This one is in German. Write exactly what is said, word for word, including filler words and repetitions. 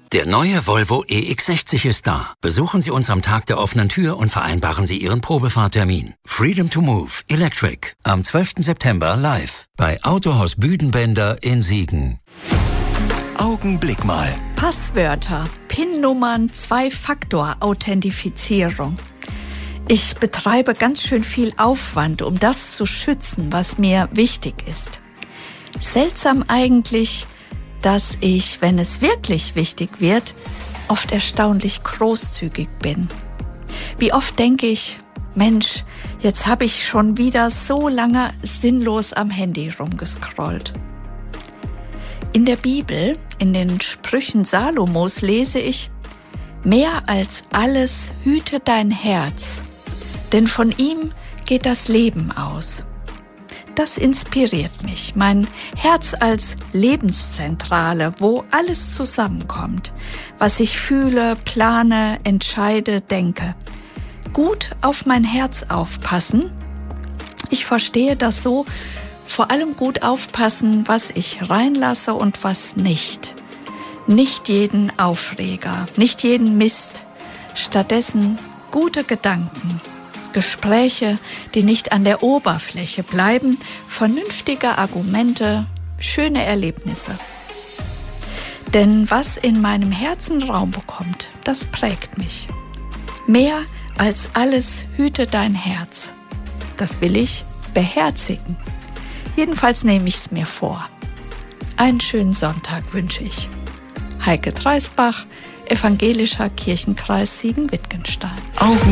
Der neue Volvo E X sechzig ist da. Besuchen Sie uns am Tag der offenen Tür und vereinbaren Sie Ihren Probefahrtermin. Freedom to Move Electric am zwölften September live bei Autohaus Büdenbender in Siegen. Augenblick mal. Passwörter, PIN-Nummern, Zwei-Faktor-Authentifizierung. Ich betreibe ganz schön viel Aufwand, um das zu schützen, was mir wichtig ist. Seltsam eigentlich, dass ich, wenn es wirklich wichtig wird, oft erstaunlich großzügig bin. Wie oft denke ich, Mensch, jetzt habe ich schon wieder so lange sinnlos am Handy rumgescrollt. In der Bibel, in den Sprüchen Salomos lese ich, mehr als alles hüte dein Herz, denn von ihm geht das Leben aus. Das inspiriert mich, mein Herz als Lebenszentrale, wo alles zusammenkommt, was ich fühle, plane, entscheide, denke. Gut auf mein Herz aufpassen. Ich verstehe das so, vor allem gut aufpassen, was ich reinlasse und was nicht. Nicht jeden Aufreger, nicht jeden Mist. Stattdessen gute Gedanken. Gespräche, die nicht an der Oberfläche bleiben, vernünftige Argumente, schöne Erlebnisse. Denn was in meinem Herzen Raum bekommt, das prägt mich. Mehr als alles hüte dein Herz. Das will ich beherzigen. Jedenfalls nehme ich es mir vor. Einen schönen Sonntag wünsche ich. Heike Dreisbach, Evangelischer Kirchenkreis Siegen-Wittgenstein.